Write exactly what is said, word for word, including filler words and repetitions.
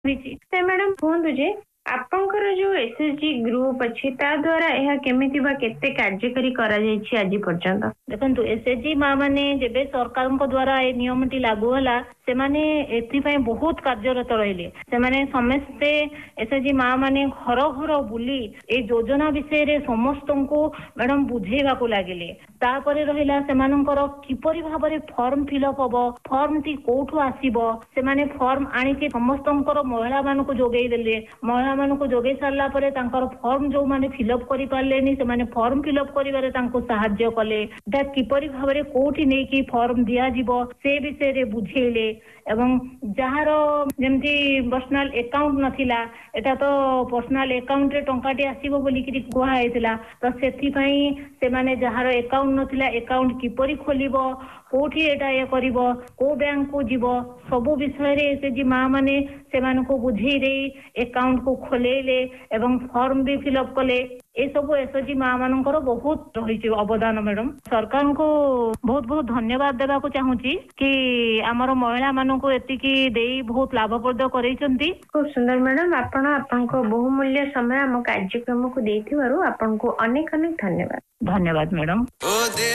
Madam कहतु जे आपंकर जो एसएचजी ग्रुप अच्छी ता द्वारा यह केमिति बा केते कार्यकारी करा जायछि आज पर्यंत देखंतु एसएचजी माँ माने जेबे सरकार को द्वारा ए नियमटी लागू होला से माने एथि पय बहुत कार्यरत रहिले से माने समस्ते एसएचजी माँ माने घर घर बुली ए योजना विषय रे समस्त को मैडम बुझेबा को लागिले तापरे रहिला से मानकर किपरि भाबरे फॉर्म फिलअप हबो फॉर्म टी कोठु आसीबो से माने फॉर्म आनी के समस्तंकर महिला मान को जोगै देले महिला मान को जोगै सारला परे तांकर फॉर्म जो माने फिलअप करि पारलेनी से माने फॉर्म फिलअप करिवारे तांको सहाय्य कले दा किपरि भाबरे कोठी नै कि फॉर्म दिया जिवो से विषय रे बुझेले एवं जहार जेमती पर्सनल अकाउंट नथिला एटा तो पर्सनल अकाउंट रे टंकाटी आसीबो बोली कि कुहा हेतिला तो सेथि पई से माने जहार अकाउंट नथिला अकाउंट किपरि खोलिबो कोठी एटा ये करिवो को बैंक को जीवो सब विषय रे एसएचजी माँ माने से मान को बुझेई रे अकाउंट को खोलेले एवं फॉर्म भी फिलअप कले ए सब एसएचजी माँ मानकर बहुत रही अवदान मैडम सरकार को बहुत बहुत धन्यवाद देवा को चाहूची कि आमर महिला मान को एतिकी देई बहुत लाभप्रद करैचंती। खूब सुंदर मैडम आपण आपनको बहुमूल्य समय हम कार्यक्रम को देथिबारु आपनको अनेक अनेक धन्यवाद। धन्यवाद मैडम।